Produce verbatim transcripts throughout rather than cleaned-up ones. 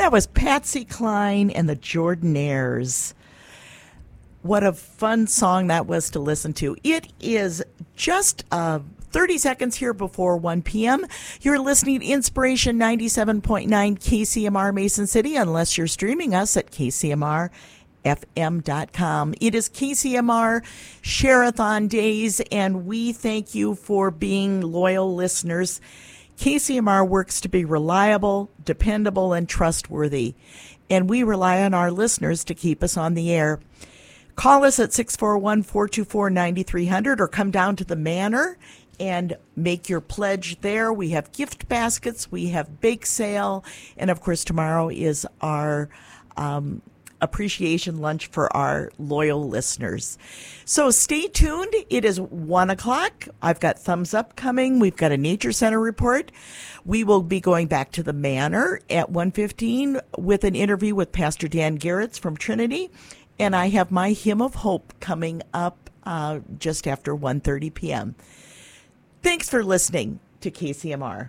That was Patsy Cline and the Jordanaires. What a fun song that was to listen to. It is just uh, thirty seconds here before one p.m. You're listening to Inspiration ninety-seven point nine K C M R Mason City, unless you're streaming us at K C M R F M dot com. It is K C M R Share-a-thon Days, and we thank you for being loyal listeners. K C M R works to be reliable, dependable, and trustworthy, and we rely on our listeners to keep us on the air. Call us at six four one, four two four, nine three zero zero or come down to the Manor and make your pledge there. We have gift baskets, we have bake sale, and of course tomorrow is our um, appreciation lunch for our loyal listeners. So stay tuned. It is one o'clock. I've got Thumbs Up coming. We've got a Nature Center report. We will be going back to the Manor at one fifteen with an interview with Pastor Dan Garretts from Trinity. And I have my Hymn of Hope coming up uh, just after one thirty p.m. Thanks for listening to K C M R.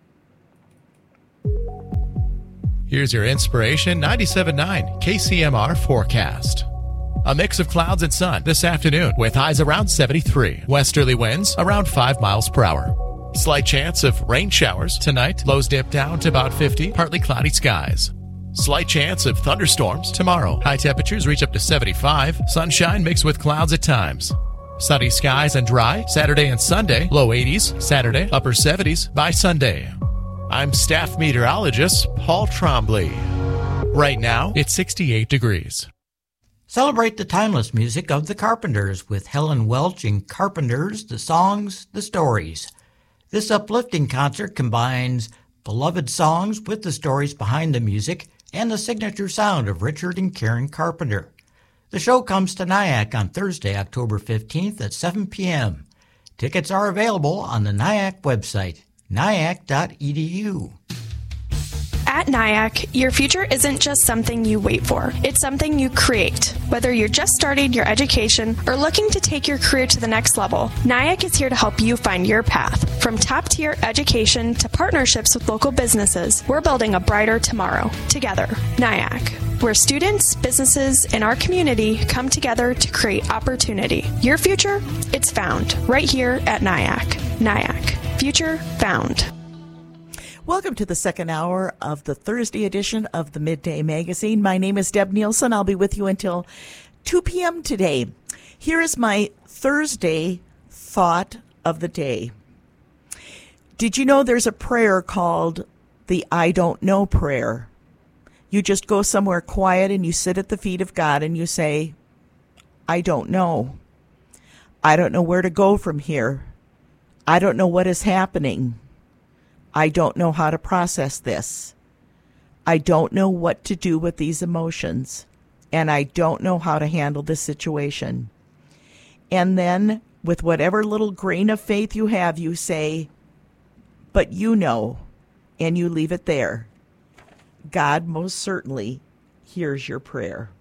Here's your Inspiration ninety-seven point nine K C M R forecast. A mix of clouds and sun this afternoon with highs around seventy-three. Westerly winds around five miles per hour. Slight chance of rain showers tonight. Lows dip down to about fifty. Partly cloudy skies. Slight chance of thunderstorms tomorrow. High temperatures reach up to seventy-five. Sunshine mixed with clouds at times. Sunny skies and dry Saturday and Sunday. Low eighties Saturday, upper seventies by Sunday. I'm staff meteorologist Paul Trombley. Right now, it's sixty-eight degrees. Celebrate the timeless music of the Carpenters with Helen Welch and Carpenters, the songs, the stories. This uplifting concert combines beloved songs with the stories behind the music and the signature sound of Richard and Karen Carpenter. The show comes to Nyack on Thursday, October fifteenth at seven p.m. Tickets are available on the Nyack website, nyack dot e d u. At Nyack, your future isn't just something you wait for. It's something you create. Whether you're just starting your education or looking to take your career to the next level, Nyack is here to help you find your path. From top-tier education to partnerships with local businesses, we're building a brighter tomorrow. Together, Nyack, where students, businesses, and our community come together to create opportunity. Your future, it's found right here at Nyack. Nyack, future found. Welcome to the second hour of the Thursday edition of the Midday Magazine. My name is Deb Nielsen. I'll be with you until two p.m. today. Here is my Thursday thought of the day. Did you know there's a prayer called the I don't know prayer? You just go somewhere quiet and you sit at the feet of God and you say, I don't know. I don't know where to go from here. I don't know what is happening. I don't know how to process this. I don't know what to do with these emotions. And I don't know how to handle this situation. And then, with whatever little grain of faith you have, you say, but you know, and you leave it there. God most certainly hears your prayer.